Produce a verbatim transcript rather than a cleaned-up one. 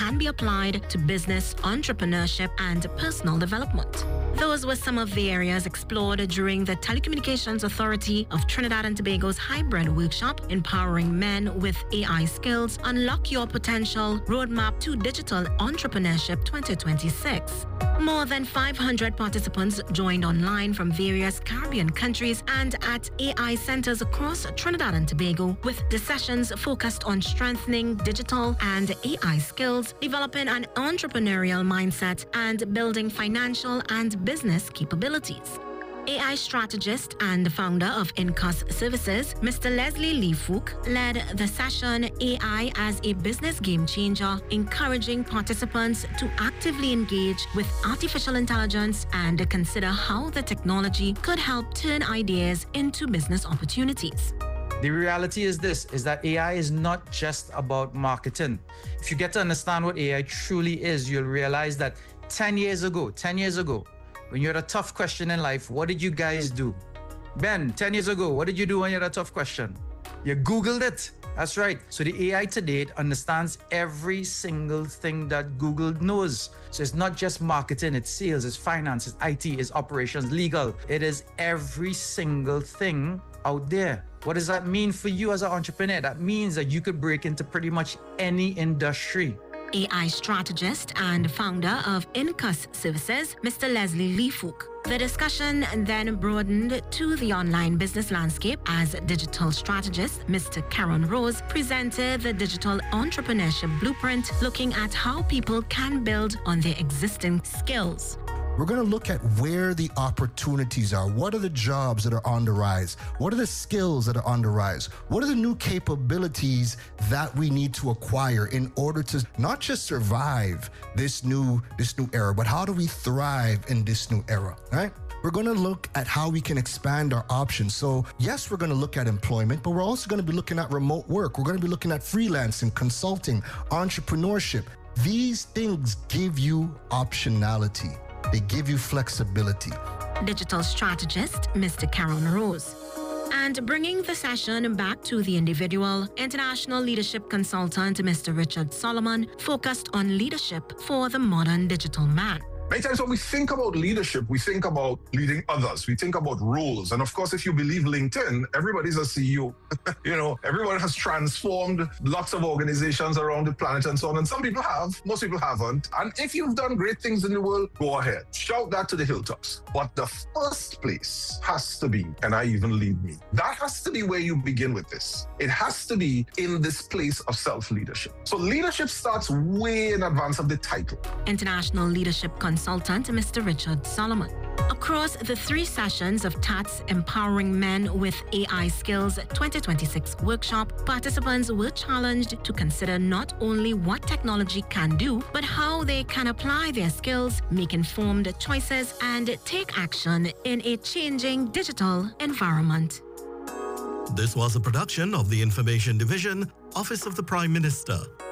can be applied to business, entrepreneurship, and personal development. Those were some of the areas explored during the Telecommunications Authority of Trinidad and Tobago's hybrid workshop, Empowering Men with A I Skills, Unlock Your Potential, Roadmap to Digital Entrepreneurship twenty twenty-six. More than five hundred participants joined online from various Caribbean countries and at A I centers across Trinidad and Tobago, with the sessions focused on strengthening digital and A I skills, developing an entrepreneurial mindset, and building financial and business capabilities. A I strategist and founder of Incus Services, Mister Leslie Lee Fook, led the session A I as a Business Game Changer, encouraging participants to actively engage with artificial intelligence and consider how the technology could help turn ideas into business opportunities. The reality is this, is that A I is not just about marketing. If you get to understand what A I truly is, you'll realize that ten years ago, ten years ago, when you had a tough question in life, what did you guys do? Ben, ten years ago, what did you do when you had a tough question? You Googled it. That's right. So the A I today, it understands every single thing that Google knows. So it's not just marketing, it's sales, it's finance, it's I T, it's operations, legal. It is every single thing out there. What does that mean for you as an entrepreneur? That means that you could break into pretty much any industry. A I strategist and founder of Incus Services, Mister Leslie Lee Fook. The discussion then broadened to the online business landscape as digital strategist Mister Karen Rose presented the digital entrepreneurship blueprint, looking at how people can build on their existing skills. We're going to look at where the opportunities are. What are the jobs that are on the rise? What are the skills that are on the rise? What are the new capabilities that we need to acquire in order to not just survive this new, this new era, but how do we thrive in this new era, right? We're going to look at how we can expand our options. So yes, we're going to look at employment, but we're also going to be looking at remote work. We're going to be looking at freelancing, consulting, entrepreneurship. These things give you optionality. They give you flexibility. Digital strategist, Mister Karen Rose. And bringing the session back to the individual, international leadership consultant, Mister Richard Solomon, focused on leadership for the modern digital man. Many times when we think about leadership, we think about leading others. We think about roles. And of course, if you believe LinkedIn, everybody's a C E O. You know, everyone has transformed lots of organizations around the planet and so on. And some people have, most people haven't. And if you've done great things in the world, go ahead. Shout that to the hilltops. But the first place has to be, and I even lead me, that has to be where you begin with this. It has to be in this place of self-leadership. So leadership starts way in advance of the title. International leadership consultant. Consultant Mister Richard Solomon. Across the three sessions of T A T's Empowering Men with A I Skills twenty twenty-six workshop, participants were challenged to consider not only what technology can do, but how they can apply their skills, make informed choices, and take action in a changing digital environment. This was a production of the Information Division, Office of the Prime Minister.